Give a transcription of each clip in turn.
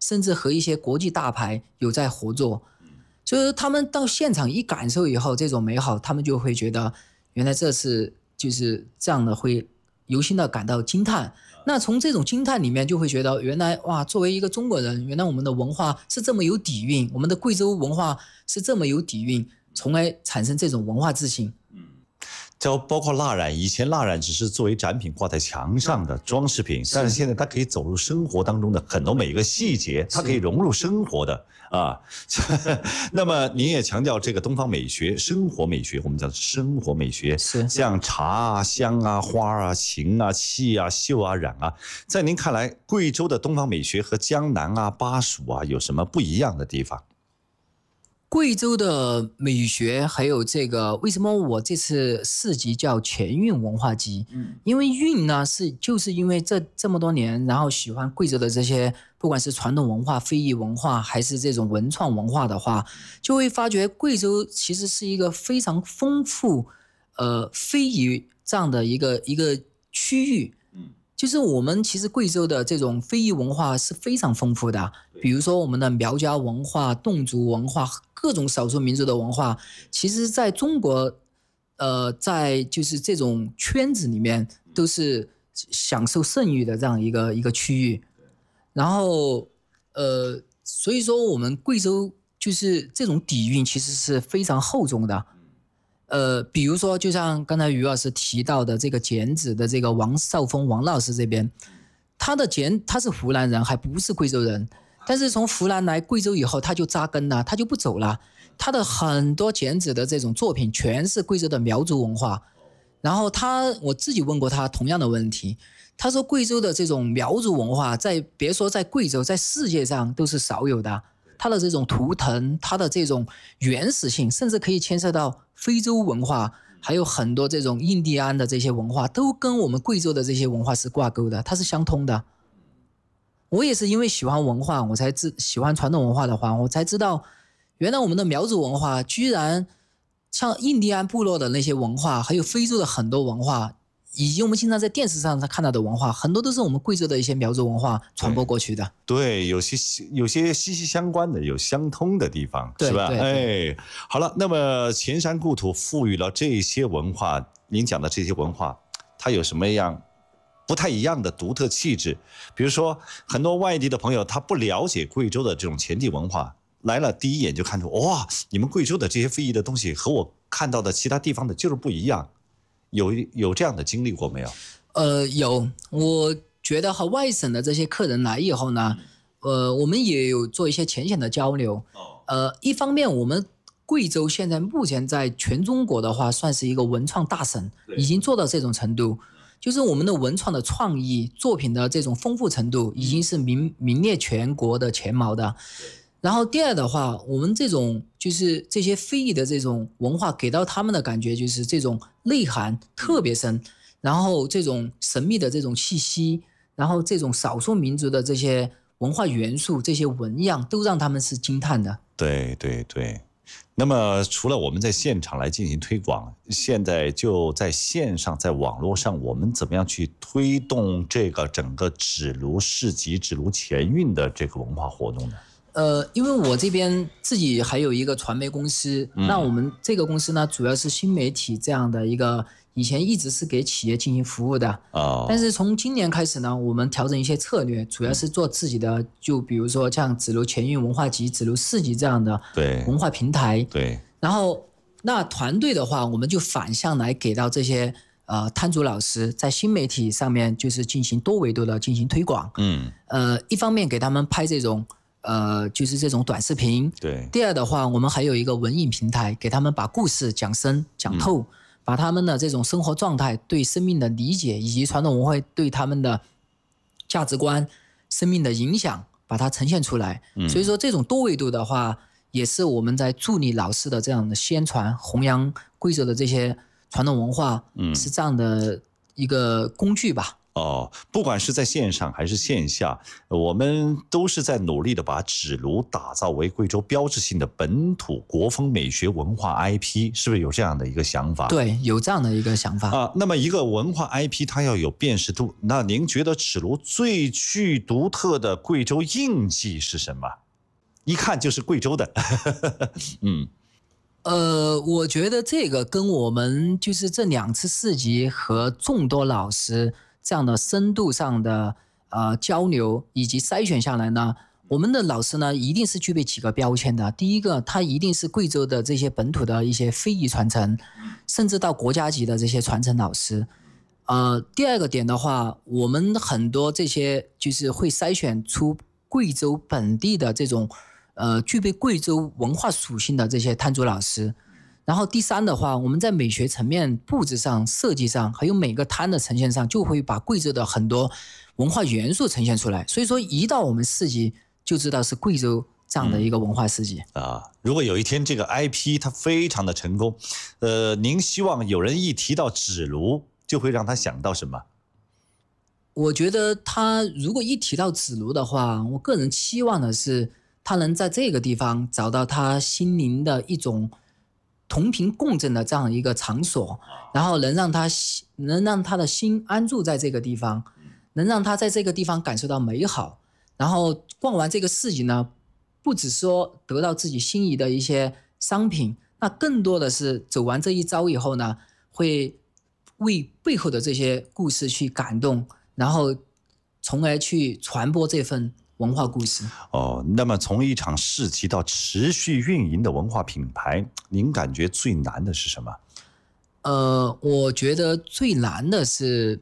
甚至和一些国际大牌有在合作。所以他们到现场一感受以后，这种美好，他们就会觉得原来这是就是这样的，会由心的感到惊叹。那从这种惊叹里面就会觉得原来哇，作为一个中国人，原来我们的文化是这么有底蕴，我们的贵州文化是这么有底蕴，从而产生这种文化自信。 就包括蜡染，以前蜡染只是作为展品挂在墙上的装饰品，但是现在它可以走入生活当中的很多每一个细节，它可以融入生活的啊。那么您也强调这个东方美学、生活美学，我们叫生活美学， 是像茶啊、香啊、花啊、琴啊、器啊、绣啊、染啊，在您看来，贵州的东方美学和江南啊、巴蜀啊有什么不一样的地方？ 贵州的美学，还有这个为什么我这次市集叫全韵文化集？因为韵呢就是因为这么多年，然后喜欢贵州的这些，不管是传统文化、非遗文化，还是这种文创文化的话，就会发觉贵州其实是一个非常丰富，非遗这样的一个区域。就是我们其实贵州的这种非遗文化是非常丰富的，比如说我们的苗家文化、侗族文化、各种少数民族的文化，其实在中国，在就是这种圈子里面都是享受盛誉的这样一个区域。然后，所以说我们贵州就是这种底蕴其实是非常厚重的。比如说，就像刚才于老师提到的这个剪纸的这个王少峰王老师这边，他是湖南人，还不是贵州人，但是从湖南来贵州以后，他就扎根了，他就不走了。他的很多剪纸的这种作品全是贵州的苗族文化。然后我自己问过他同样的问题，他说贵州的这种苗族文化，别说在贵州，在世界上都是少有的。它的这种图腾，它的这种原始性，甚至可以牵涉到非洲文化，还有很多这种印第安的这些文化，都跟我们贵州的这些文化是挂钩的，它是相通的。我也是因为喜欢文化，喜欢传统文化的话，我才知道，原来我们的苗族文化居然像印第安部落的那些文化，还有非洲的很多文化，以及我们经常在电视上看到的文化，很多都是我们贵州的一些苗族文化传播过去的。 对，有些息息相关的，有相通的地方， 对， 是吧？ 对， 哎，好了，那么前山故土赋予了这些文化，您讲的这些文化，它有什么样不太一样的独特气质？比如说，很多外地的朋友他不了解贵州的这种前地文化，来了第一眼就看出，哇，你们贵州的这些非遗的东西和我看到的其他地方的就是不一样。有这样的经历过没有？ 有，我觉得和外省的这些客人来以后呢，我们也有做一些浅显的交流。一方面我们贵州现在目前在全中国的话，算是一个文创大省，已经做到这种程度，就是我们的文创的创意作品的这种丰富程度，已经是名列全国的前茅的。然后第二的话，我们这种就是这些非遗的这种文化给到他们的感觉就是这种内涵特别深，然后这种神秘的这种气息，然后这种少数民族的这些文化元素，这些纹样都让他们是惊叹的。 对对对。那么除了我们在现场来进行推广，现在就在线上在网络上，我们怎么样去推动这个整个纸炉市集、纸炉前韵的这个文化活动呢？ 因为我这边自己还有一个传媒公司，那我们这个公司呢，主要是新媒体这样的一个，以前一直是给企业进行服务的。但是从今年开始呢，我们调整一些策略，主要是做自己的，就比如说像纸炉前韵文化集、纸炉市集这样的文化平台。 对。 然后那团队的话，我们就反向来给到这些摊主老师，在新媒体上面就是进行多维度的进行推广。一方面给他们拍这种。就是这种短视频。 对。 第二的话，我们还有一个文艺平台，给他们把故事讲深讲透，把他们的这种生活状态、对生命的理解，以及传统文化对他们的价值观、生命的影响，把它呈现出来。所以说，这种多维度的话，也是我们在助力老师的这样的宣传、弘扬贵州的这些传统文化，是这样的一个工具吧。 哦，不管是在线上还是线下，我们都是在努力的把纸炉打造为贵州标志性的本土国风美学文化 IP， 是不是有这样的一个想法？ 对，有这样的一个想法啊。那么一个文化 IP 它要有辨识度，那您觉得纸炉最具独特的贵州印记是什么？一看就是贵州的。 我觉得这个跟我们就是这2次市集和众多老师这样的深度上的交流以及筛选下来呢，我们的老师呢一定是具备几个标签的。第一个，他一定是贵州的这些本土的一些非遗传承，甚至到国家级的这些传承老师。第二个点的话，我们很多这些就是会筛选出贵州本地的这种具备贵州文化属性的这些摊主老师。然后第三的话，我们在美学层面、布置上、设计上，还有每个摊的呈现上，就会把贵州的很多文化元素呈现出来。所以说，一到我们市集就知道是贵州这样的一个文化市集。 如果有一天这个 IP 它非常的成功，您希望有人一提到纸炉，就会让他想到什么？ 我觉得他如果一提到纸炉的话，我个人期望的是他能在这个地方找到他心灵的一种同频共振的这样一个场所，然后能让他的心安住在这个地方，能让他在这个地方感受到美好。然后逛完这个市集呢，不只说得到自己心仪的一些商品，那更多的是走完这一遭以后呢，会为背后的这些故事去感动，然后从而去传播这份文化故事。 那么从一场市集到持续运营的文化品牌，您感觉最难的是什么？ 我觉得最难的是，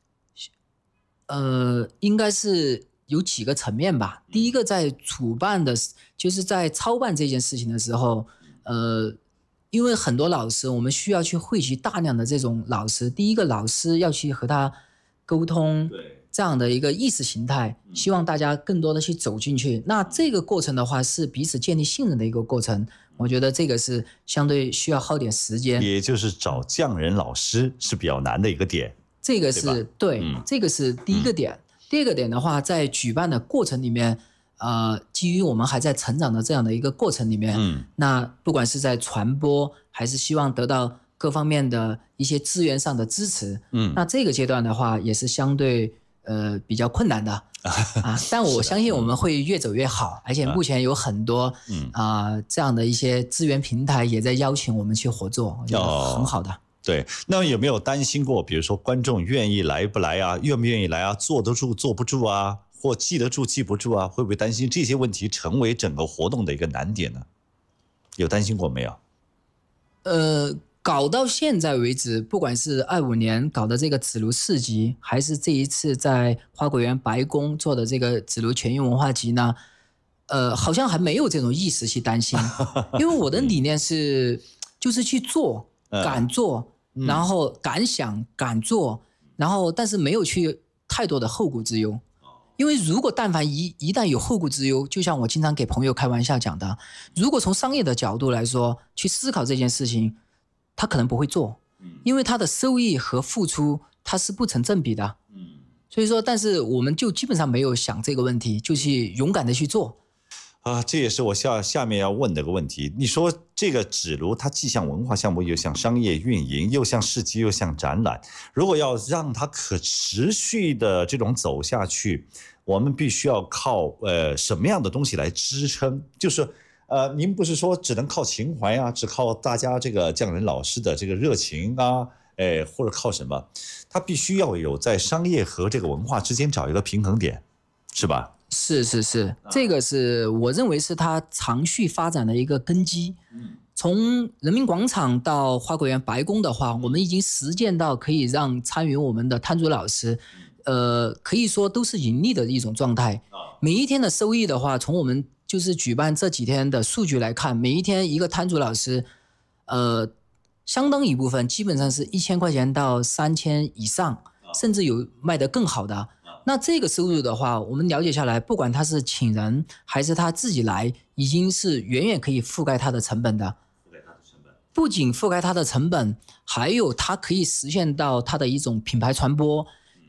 应该是有几个层面吧。第一个，在主办的，就是在操办这件事情的时候，因为很多老师，我们需要去汇集大量的这种老师。第一个，老师要去和他沟通。这样的一个意识形态，希望大家更多的去走进去。那这个过程的话，是彼此建立信任的一个过程。我觉得这个是相对需要耗点时间。 也就是找匠人老师是比较难的一个点。 这个是 对，这个是第一个点。第二个点的话，在举办的过程里面，基于我们还在成长的这样的一个过程里面，那不管是在传播，还是希望得到各方面的一些资源上的支持，那这个阶段的话，也是相对比较困难的但我相信我们会越走越好，而且目前有很多这样的一些资源平台也在邀请我们去合作，我觉得很好的。 对，那有没有担心过，比如说观众愿意来不来啊，愿不愿意来啊，坐得住坐不住啊，或记得住记不住啊，会不会担心这些问题成为整个活动的一个难点呢？有担心过没有？ 搞到现在为止，不管是25年搞的这个纸炉市集，还是这一次在花果园白宫做的这个纸炉全运文化集呢，好像还没有这种意识去担心，因为我的理念是，就是去做，敢做，然后敢想敢做，然后但是没有去太多的后顾之忧。因为如果但凡一旦有后顾之忧，就像我经常给朋友开玩笑讲的，如果从商业的角度来说去思考这件事情，他可能不会做，因为他的收益和付出他是不成正比的。所以说，但是我们就基本上没有想这个问题，就去勇敢的去做。 这也是我下面要问的个问题。你说这个纸炉，它既像文化项目，又像商业运营，又像市集，又像展览。如果要让它可持续的这种走下去，我们必须要靠什么样的东西来支撑？就是您不是说只能靠情怀啊，只靠大家这个匠人老师的这个热情啊，或者靠什么？它必须要有在商业和这个文化之间找一个平衡点，是吧？ 是，这个是我认为是它长续发展的一个根基。从人民广场到花果园白宫的话，我们已经实践到可以让参与我们的摊主老师，可以说都是盈利的一种状态。每一天的收益的话，从我们就是举办这几天的数据来看，每一天一个摊主老师，相当一部分基本上是1000块钱到3000以上，甚至有卖得更好的。那这个收入的话，我们了解下来，不管他是请人还是他自己来，已经是远远可以覆盖他的成本的。不仅覆盖他的成本，还有他可以实现到他的一种品牌传播，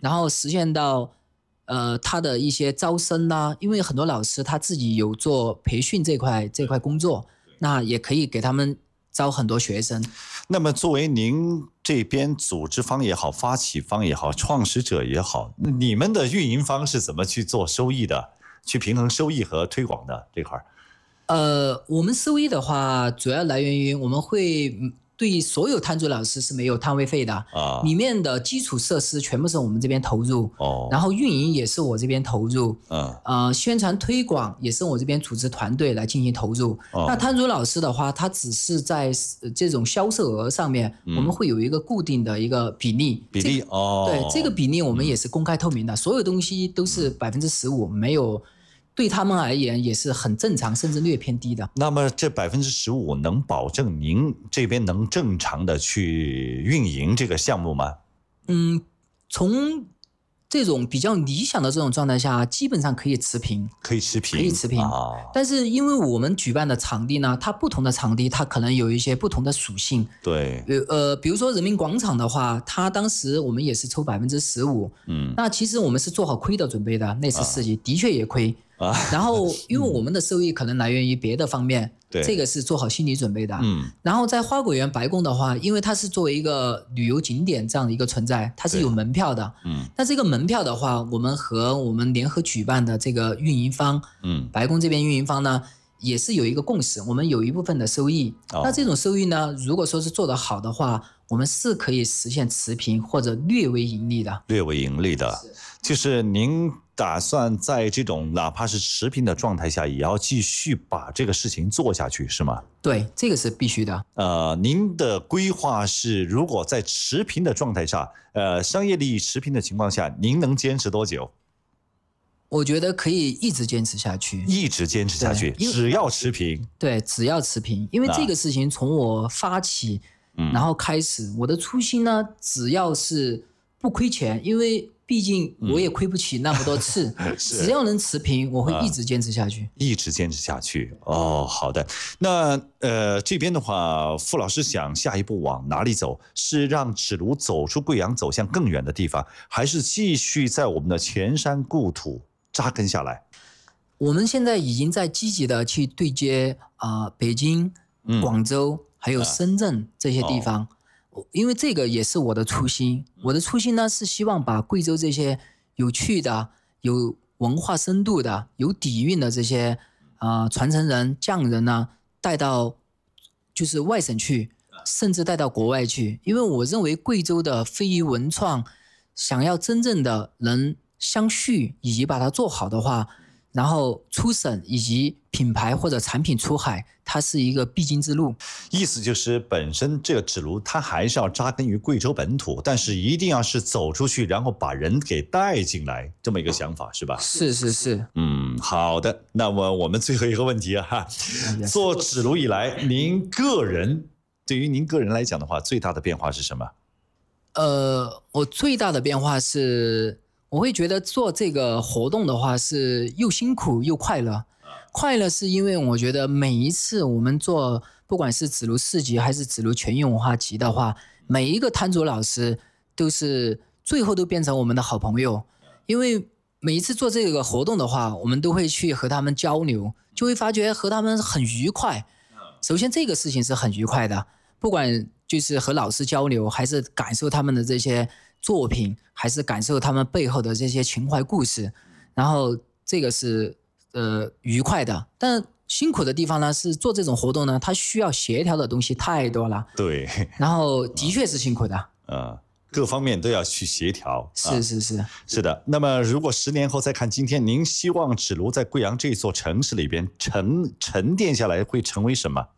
然后实现到他的一些招生啦，因为很多老师他自己有做培训这块工作，那也可以给他们招很多学生。 那么作为您这边组织方也好，发起方也好，创始者也好，你们的运营方是怎么去做收益的，去平衡收益和推广的这块？ 我们收益的话，主要来源于我们会对所有摊主老师是没有摊位费的啊，里面的基础设施全部是我们这边投入，然后运营也是我这边投入，宣传推广也是我这边组织团队来进行投入。那摊主老师的话，他只是在这种销售额上面，我们会有一个固定的一个比例。对，这个比例我们也是公开透明的，所有东西都是15%，没有。对他们而言也是很正常，甚至略偏低的。 那么这15%能保证您这边能正常的去运营这个项目吗？ 从这种比较理想的这种状态下，基本上可以持平。可以持平。但是因为我们举办的场地呢，它不同的场地它可能有一些不同的属性。 对。 比如说人民广场的话，它当时我们也是抽15%。那其实我们是做好亏的准备的，那次四级的确也亏。然后因为我们的收益可能来源于别的方面，这个是做好心理准备的。然后在花果园白宫的话，因为它是作为一个旅游景点这样的一个存在，它是有门票的。那这个门票的话，我们和我们联合举办的这个运营方，白宫这边运营方呢，也是有一个共识，我们有一部分的收益。那这种收益呢，如果说是做得好的话，我们是可以实现持平或者略微盈利的。 略微盈利的，就是您打算在这种哪怕是持平的状态下，也要继续把这个事情做下去，是吗？ 对，这个是必须的。 您的规划是，如果在持平的状态下，商业利益持平的情况下，您能坚持多久？ 我觉得可以一直坚持下去。 一直坚持下去，只要持平。 对，只要持平，因为这个事情从我发起，然后开始，我的初心呢，只要是不亏钱，因为毕竟我也亏不起那么多次，只要能持平，我会一直坚持下去。 一直坚持下去。好的。那这边的话，傅老师想下一步往哪里走？是让芷庐走出贵阳，走向更远的地方，还是继续在我们的前山故土扎根下来？ 我们现在已经在积极的去对接北京、广州还有深圳这些地方。因为这个也是我的初心，我的初心呢是希望把贵州这些有趣的、有文化深度的、有底蕴的这些传承人、匠人呢带到就是外省去，甚至带到国外去。因为我认为贵州的非遗文创，想要真正的能相续以及把它做好的话，然后出省以及品牌或者产品出海，它是一个必经之路。 意思就是本身这个芷庐它还是要扎根于贵州本土，但是一定要是走出去，然后把人给带进来，这么一个想法是吧？ 是。 好的。那么我们最后一个问题做芷庐以来，对于您个人来讲的话，最大的变化是什么？ 我最大的变化是，我会觉得做这个活动的话是又辛苦又快乐。快乐是因为我觉得每一次我们做，不管是芷庐4级还是芷庐全运文化集的话，每一个摊主老师都是最后都变成我们的好朋友。因为每一次做这个活动的话，我们都会去和他们交流，就会发觉和他们很愉快。首先这个事情是很愉快的，不管就是和老师交流，还是感受他们的这些作品，还是感受他们背后的这些情怀故事，然后这个是愉快的。但辛苦的地方呢，是做这种活动呢，它需要协调的东西太多了。 对， 然后的确是辛苦的。 各方面都要去协调。 是的。那么如果10年后再看今天，您希望芷庐在贵阳这座城市里边沉淀下来会成为什么？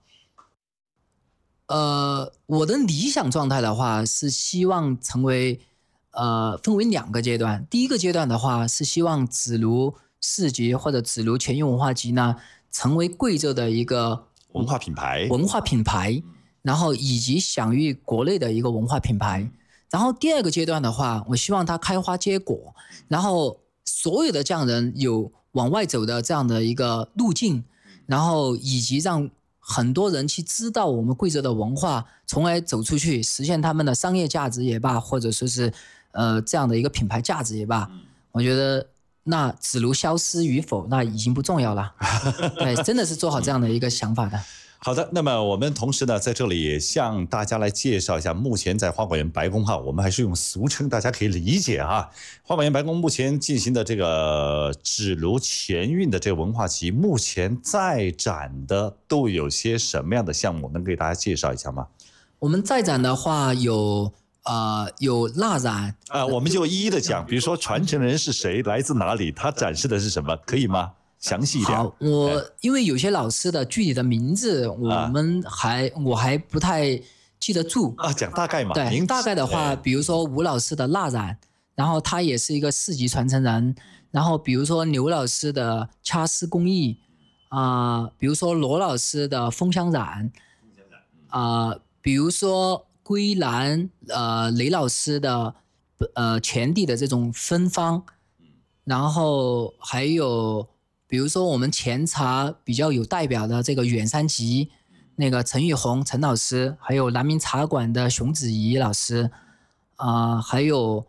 我的理想状态的话是希望成为分为2个阶段。第一个阶段的话是希望芷庐4级或者芷庐全运文化集呢成为贵州的一个文化品牌， 然后以及享誉国内的一个文化品牌。然后第2个阶段的话，我希望它开花结果，然后所有的匠人有往外走的这样的一个路径，然后以及让很多人去知道我们贵州的文化，从而走出去实现他们的商业价值也罢，或者说是这样的一个品牌价值也罢，我觉得那指炉消失与否，那已经不重要了。对，真的是做好这样的一个想法的。 好的，那么我们同时呢，在这里也向大家来介绍一下，目前在花果园白宫我们还是用俗称，大家可以理解花果园白宫目前进行的这个指炉前运的这个文化期，目前在展的都有些什么样的项目，能给大家介绍一下吗？ 我们在展的话有蜡染我们就一一的讲，比如说传承人是谁，来自哪里，他展示的是什么，可以吗？详细一点。 好，因为有些老师的具体的名字，我还不太记得住讲大概嘛。 对，大概的话，比如说吴老师的蜡染，然后他也是一个4级传承人。然后比如说刘老师的掐丝工艺，比如说罗老师的风香染，比如说归兰雷老师的前地的这种芬芳，然后还有。比如说我们前茶比较有代表的这个远山集，那个陈玉红陈老师，还有南明茶馆的熊子怡老师，还有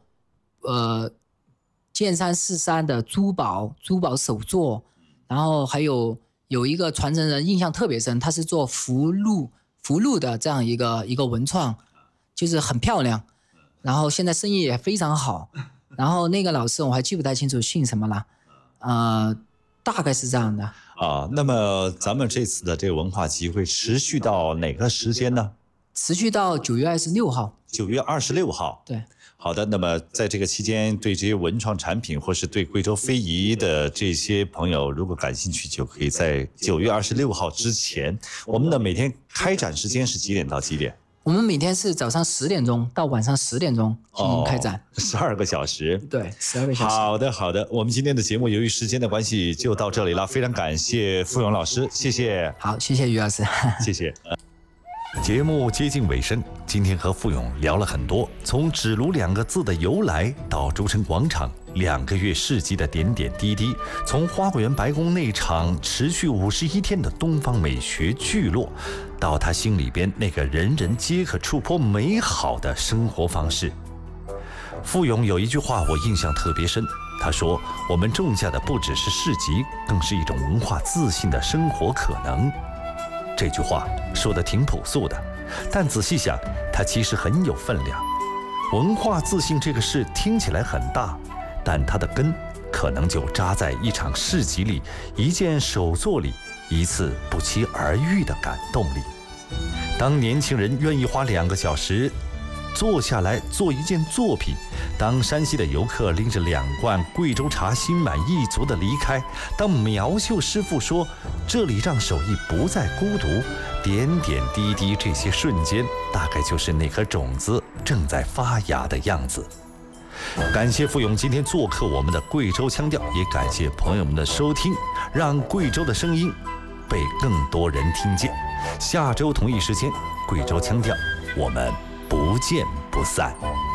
剑山43的珠宝手作，然后还有一个传承人印象特别深，他是做福禄的这样一个文创，就是很漂亮，然后现在生意也非常好，然后那个老师我还记不太清楚姓什么了，大概是这样的那么咱们这次的这个文化集会持续到哪个时间呢？ 持续到9月26号。 9月26号。 对。 好的，那么在这个期间，对这些文创产品或是对贵州非遗的这些朋友，如果感兴趣，就可以在9月26号之前。我们的每天开展时间是几点到几点？ 我们每天是早上10点钟到晚上10点钟进行开展 ，12个小时。 对，12个小时。 好的，我们今天的节目由于时间的关系就到这里了，非常感谢付勇老师，谢谢。 好，谢谢于老师， 谢谢。节目接近尾声，今天和付勇聊了很多，从指炉2个字的由来到诸城广场2个月市集的点点滴滴，从花果园白宫那场持续51天的东方美学聚落，到他心里边那个人人皆可触摸美好的生活方式。付勇有一句话我印象特别深，他说我们种下的不只是市集，更是一种文化自信的生活可能。这句话说得挺朴素的，但仔细想，它其实很有分量。文化自信这个事听起来很大，但它的根可能就扎在一场市集里，一件手作里，一次不期而遇的感动里。当年轻人愿意花2个小时坐下来做一件作品，当山西的游客拎着2罐贵州茶心满意足地离开，当苗绣师傅说这里让手艺不再孤独，点点滴滴这些瞬间，大概就是那颗种子正在发芽的样子。感谢付勇今天做客我们的贵州腔调，也感谢朋友们的收听，让贵州的声音被更多人听见。下周同一时间，贵州腔调，我们不见不散。